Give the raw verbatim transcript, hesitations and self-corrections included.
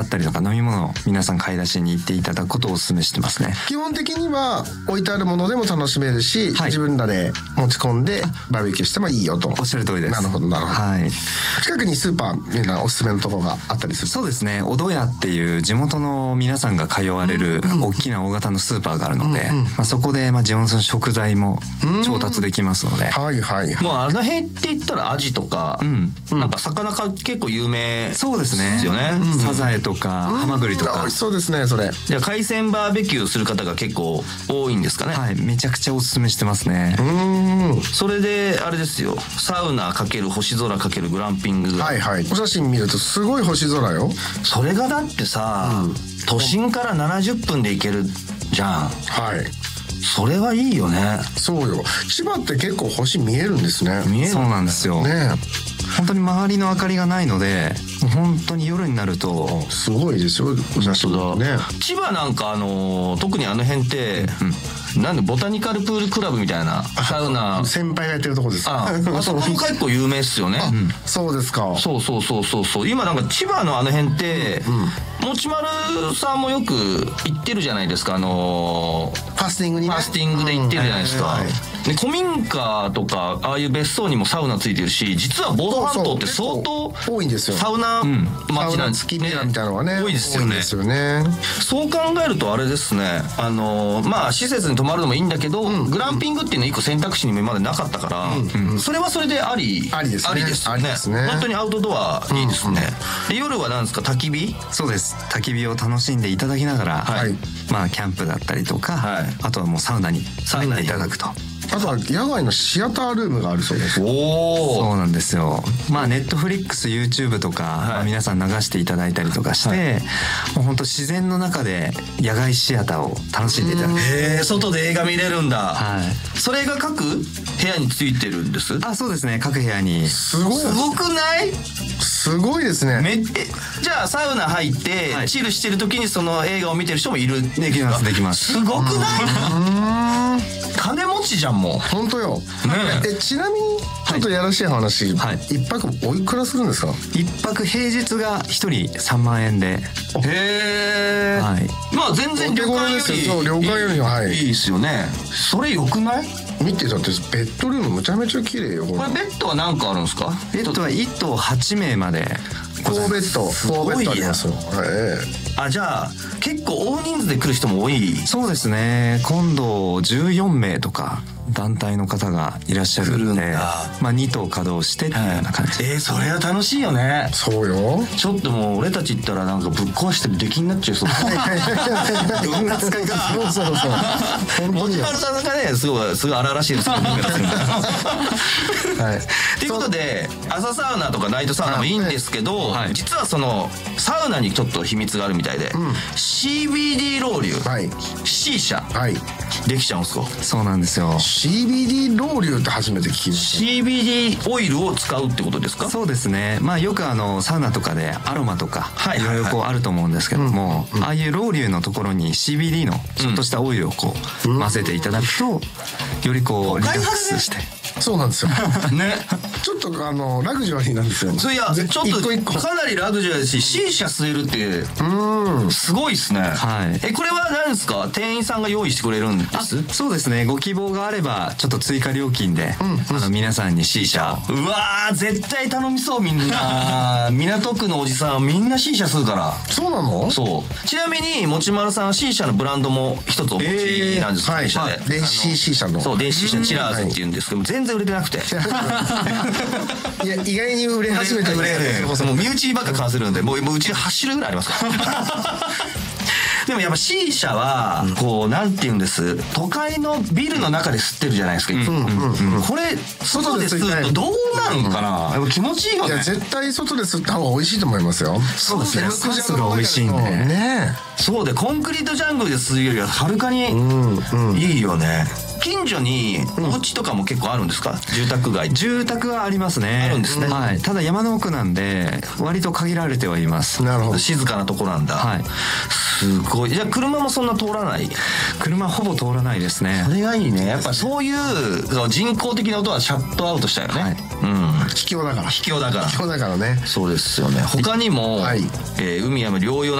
ったりとか飲み物を皆さん買い出しに行っていただくことをお勧めしてますね。 基本的には置いてあるものでも楽しめるし、はい、自分らで持ち込んでバーベキューしてもいいよと。 おっしゃる通りです。 なるほどなるほど、はい、近くにスーパーみんなおすすめのところがあったりする？ そうですね、おどやっていう地元の皆さんが通われる大きな大型のスーパーがあるので、うんうん、まあ、そこでまあ地元の食材も調達できますので、 はいはいはい、もうあの辺って言ったらアジとか、うん、なんか魚か結構有名ですよね。 そうですね、うん、サザエとかハマグリとか、 美味しそうですねそれ。 じゃあ海鮮バーベキューする方が結構多いんですかね？ はい、めちゃくちゃおすすめしてますね。うーん、それであれですよ、サウナ×星空×グランピングが、 はいはい、お写真見るとすごい星空よ。 それがだってさ、うん、都心からななじゅっぷんで行けるじゃん。はい、それはいいよね。 そうよ、千葉って結構星見えるんですね。 見える。そうなんですよね。本当に周りの明かりがないので、もう本当に夜になるとすごいですよ、お写真だね。 千葉なんかあの特にあの辺って、うん、なんでボタニカルプールクラブみたいなサウナ、 先輩がやってるとこですか？ ああそこも結構有名っすよね。 うん、そうですか。 そうそうそうそうそう。今なんか千葉のあの辺って、うん、もちまるさんもよく行ってるじゃないですか。あのファスティングに、ね、 ファスティングで行ってるじゃないですか。うん、はいはい、で古民家とかああいう別荘にもサウナついてるし、実は房総半島って相当多いんですよ。 サウナ街なんですね。みたいなのはね、 多いですよね。 多いですよね。 そう考えるとあれですね、あのまあ施設に泊まるのもいいんだけど、うん、グランピングっていうの一個選択肢に今までなかったから、うんうん、それはそれでありありですね。 ありですね。 ありですね。 本当にアウトドアいいですね。うんうん、で夜は何ですか、焚き火？ そうです。焚き火を楽しんでいただきながら、はい、まあキャンプだったりとか、はい、あとはもうサウナに入っていただくと。 あとは野外のシアタールームがあるそうです。 おお、そうなんですよ。まあネットフリックス、YouTube とか、はい、まあ、皆さん流していただいたりとかして、はい、もう本当自然の中で野外シアターを楽しんでいただく。 へえ、外で映画見れるんだ。はい。それが各部屋についてるんです？ あ、そうですね。各部屋に。 すごい。 すごくない？ すごいですね。 めえじゃあサウナ入って、はい、チルしてる時にその映画を見てる人もいるんですか？ できますできます。 すごくない？金持ちじゃんもう。 本当よ。ね、えちなみにちょっとやらしい話、はい、一泊おいくらするんですか？ 一泊平日が一人さんまんえんで。へえ。はい。まあ全然旅館よりそう旅館よりは、はい、 いいですよね。それ良くない？ 見て、だってベッドルームむちゃめちゃ綺麗よ。 これベッドは何かあるんですか？ ベッドはいち棟はちめいまで。 フォーベッド、フォーベッドありますよ。 ええ、あ、じゃあ結構大人数で来る人も多い。 そうですね。今度じゅうよんめいとか団体の方がいらっしゃるんで、まあに棟稼働してっていうような感じ。 はい、えー、それは楽しいよね。 そうよ。 ちょっともう俺たち行ったらなんかぶっ壊して出来になっちゃいそう。どんな使い方？そうそうそう。もちまるさんがね、すごいすごい荒々しいですけど。はい。ということで朝サウナとかナイトサウナもいいんですけど、はい、実はそのサウナにちょっと秘密があるみたいで、うん、シービーディー ロウリュ、はい、シーシャ、はい、できちゃうんですか？ そうなんですよ。 シービーディー ロウリュって初めて聞きました。 シービーディー オイルを使うってことですか？ そうですね。まあよくあのサウナとかでアロマとか、はいはいはい、いろいろこうあると思うんですけども、うんうん、ああいうロウリュのところに シービーディー のちょっとしたオイルをこう、うん、混ぜていただくと、よりこうリラックスして。 そうなんですよ。ね。ちょっとあのラグジュアリーなんですよ。 そういやちょっと一個一個かなりラグジュアリーだし、シーシャ吸えるってうんすごいですね。はい。えこれは何ですか？店員さんが用意してくれるんです？ そうですね。ご希望があればちょっと追加料金で、うん、あの皆さんにシーシャを。 うわー絶対頼みそうみんな。港区のおじさんはみんなシーシャ吸うから。 そうなの？ そう。ちなみにもちまるさんはシーシャのブランドも一つお持ちなんです。 はい。電子シーシャの。 そう電子シーシャチラーズっていうんですけど全然売れてなくて。 いや意外に売れ始めて売れる。 もう身内ばっか買わせるんで、もううちはち種類ぐらいありますから。でもやっぱ C 社はこうなんて言うんです、都会のビルの中で吸ってるじゃないですか、いつも、うんうんうん、これ外で吸うとどうなるんかな、やっぱ気持ちいいよね。 いや絶対外で吸った方が美味しいと思いますよ。 そうですね、酸素が美味しいんでね。 そうでコンクリートジャングルで吸うよりははるかにいいよね。近所にお家とかも結構あるんですか？住宅街。 住宅はありますね。 あるんですね、 はい、ただ山の奥なんで割と限られてはいます。 なるほど、静かなとこなんだ。はい、すごい。じゃあ車もそんな通らない？ 車ほぼ通らないですね。 それがいいね。やっぱそういう人工的な音はシャットアウトしたよね、はい、 うん、秘境だから秘境だから秘境だからね。 そうですよね。他にも、はい、えー、海山療養